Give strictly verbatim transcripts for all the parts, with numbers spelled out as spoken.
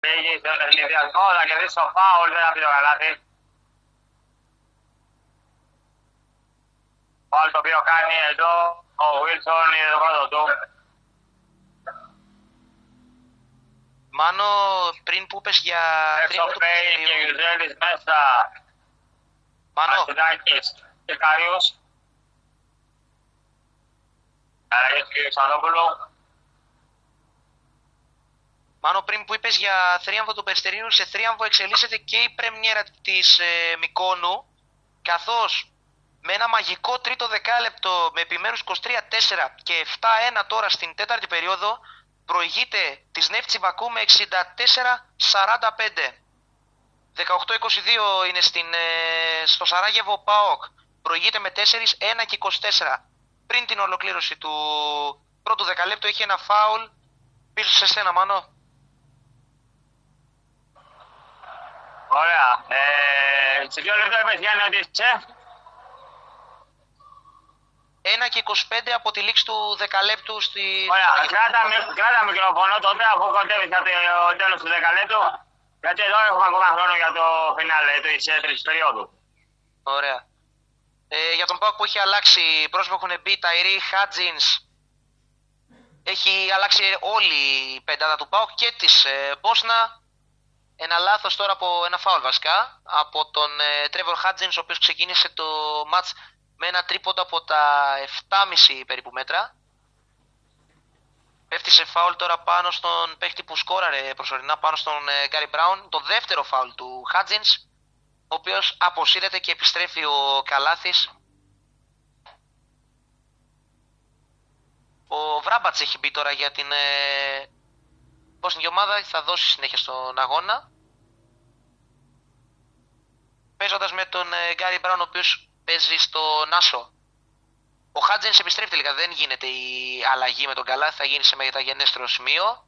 Πήγε στον ευνηδιασμό, θα κερδίσει το φάουλ, δεν θα πει το καλάθι. Φάουλ το οποίο κάνει εδώ ο Βίλσον, είναι το πρώτο του. Μάνο, πριν που είπες για... Έξω Πέιν και Γιουζέλης μέσα. Μάνο. Ασυντάκης και Καρίος. Αλλαγές του κ. Ξανόπουλου. Μάνο, πριν που είπες για θρίαμβο του Περιστερίου, σε θρίαμβο εξελίσσεται και η πρεμιέρα της ε, Μικόνου, καθώς με ένα μαγικό τρίτο δεκάλεπτο με επιμέρους είκοσι τρία τέσσερα και επτά ένα τώρα στην τέταρτη περίοδο, προηγείται της Νεύτσι Βακού με εξήντα τέσσερα σαράντα πέντε. δεκαοκτώ είκοσι δύο είναι στην, ε, στο Σαράγεβο ΠΑΟΚ, προηγείται με τέσσερα ένα και είκοσι τέσσερα. Πριν την ολοκλήρωση του πρώτου δεκαλέπτου έχει ένα φάουλ πίσω σε σένα, Μάνο. Ωραία. Ε, σε ποιο λεπτό είπες Γιάννη ότι είσαι? ένα και είκοσι πέντε από τη λήξη του δεκαλέπτου στη... Ωραία. Κράτα, κράτα μικροφωνό τότε αφού κοντεύεις για το τέλος του δεκαλέπτου. Γιατί εδώ έχουμε ακόμα χρόνο για το φινάλε της τρίτης περίοδου. Ωραία. Ε, για τον ΠΑΟΚ που έχει αλλάξει πρόσωπο έχουν μπει Ταϊρή, Χάτζινς. Έχει αλλάξει όλη η πεντάδα του ΠΑΟΚ και της ε, Μπόσνα. Ένα λάθος τώρα από ένα φάουλ βασικά από τον ε, Τρέβορ Χάτζινς, ο οποίος ξεκίνησε το μάτς με ένα τρίποντο από τα επτά κόμμα πέντε περίπου μέτρα. Πέφτει σε φάουλ τώρα πάνω στον παίχτη που σκόραρε προσωρινά, πάνω στον ε, Γκάρι Μπράουν. Το δεύτερο φάουλ του Χάτζινς, ο οποίος αποσύρεται και επιστρέφει ο Καλάθης. Ο Βράμπατς έχει μπει τώρα για την ε, Bosnia ομάδα, θα δώσει συνέχεια στον αγώνα. Παίζοντας με τον ε, Γκάρι Μπράουν, ο οποίος παίζει στο Νάσο. Ο Χάτζενς επιστρέφει τελικά, δεν γίνεται η αλλαγή με τον Καλάθη, θα γίνει σε μεταγενέστερο σημείο.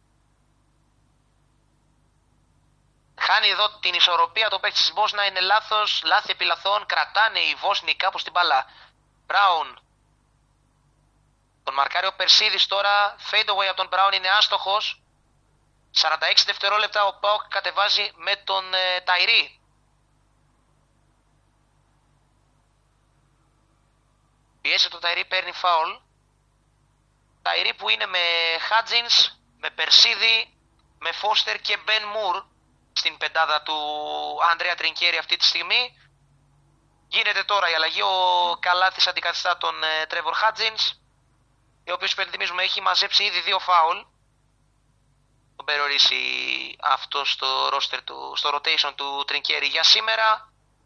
Χάνει εδώ την ισορροπία το παίκτη της Μπόσνα, είναι λάθος, λάθη επί λαθών, κρατάνε οι Βόσνοι κάπως την μπάλα. Μπράουν, τον μαρκάρει ο Περσίδης τώρα, fade away από τον Μπράουν, είναι άστοχος. σαράντα έξι δευτερόλεπτα ο ΠΑΟΚ κατεβάζει με τον ε, Ταϊρή. Πιέζει το Ταϊρή, παίρνει φάουλ. Ταϊρή που είναι με Χάτζινς, με Περσίδη, με Φώστερ και Μπεν Μουρ στην πεντάδα του Ανδρέα Τρινκέρι αυτή τη στιγμή. Γίνεται τώρα η αλλαγή, ο Καλάθης αντικαθιστά τον ε, Τρέβορ Χάτζινς, ο οποίος υπενθυμίζουμε έχει μαζέψει ήδη δύο φάουλ. Τον περιορίσει αυτό στο, roster του, στο rotation του Τρινκέρι για σήμερα.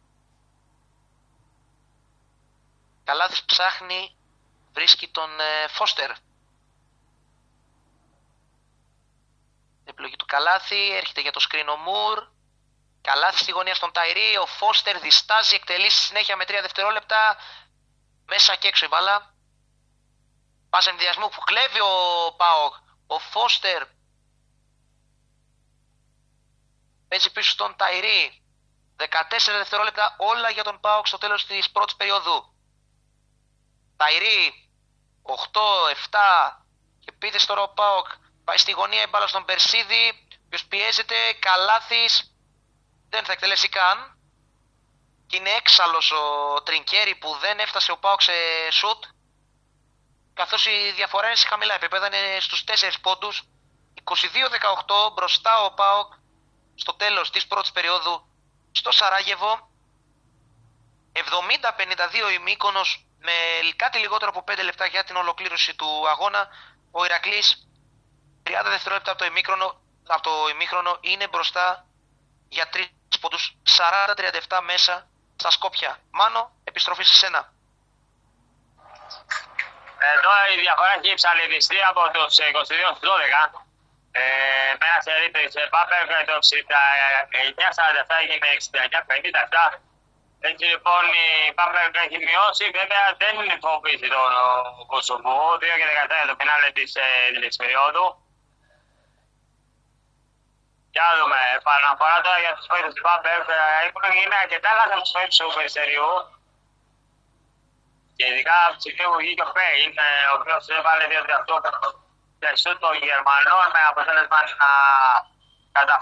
Καλάθης ψάχνει, βρίσκει τον ε, Φώστερ. Επιλογή του Καλάθη, έρχεται για το screen ο Μουρ. Καλάθη στη γωνία στον Ταϊρή, ο Φώστερ διστάζει, εκτελεί στη συνέχεια με τρία δευτερόλεπτα. Μέσα και έξω η μπάλα. Πάσα ενδιασμού που κλέβει ο ΠΑΟΚ. Ο Φώστερ παίζει πίσω στον Ταϊρή. δεκατέσσερα δευτερόλεπτα όλα για τον ΠΑΟΚ στο τέλος της πρώτης περίοδου. Ταϊρή, οκτώ επτά και πήδες τώρα ο ΠΑΟΚ. Πάει στη γωνία η μπάλα στον Περσίδη, ο οποίος πιέζεται, Καλάθης δεν θα εκτελέσει καν. Και είναι έξαλλος ο Τρινκέρι που δεν έφτασε ο ΠΑΟΚ σε σουτ. Καθώς η διαφορά είναι σε χαμηλά επίπεδα, είναι στους τέσσερις πόντους. είκοσι δύο δεκαοκτώ μπροστά ο ΠΑΟΚ στο τέλος της πρώτης περίοδου στο Σαράγεβο. εβδομήντα πενήντα δύο η Μύκονος με κάτι λιγότερο από πέντε λεπτά για την ολοκλήρωση του αγώνα. Ο Ηρακλής τριάντα δευτερόλεπτα από το ημίχρονο, από το ημίχρονο είναι μπροστά για τρεις πόντους, σαράντα τριάντα επτά μέσα στα Σκόπια. Μάνο, επιστροφή σε σένα. Εδώ η διαφορά έχει ψαλιδιστεί από τους είκοσι δύο στους δώδεκα. Ε, με ένα σερί της Πάπερ και το εξήντα εννιά σαράντα επτά έγινε εξήντα εννιά πενήντα επτά. Έτσι λοιπόν η Πάπερ έχει μειώσει, βέβαια δεν είναι φοβήσει τον Κοσοβού, δύο και δεκατρία το πινάλε της τρίτης περίοδου. Για να δούμε, παραναφορά τώρα για τους παίκτες της Πάπερ, είναι αρκετά λάθος τους παίκτες του Περιστεριού. Και ειδικά από τη στιγμή που βγήκε ο Πέιν, ο οποίος έβαλε δύο τριαντό και σούτ των Γερμανών με αποτέλεσμα να καταφέρει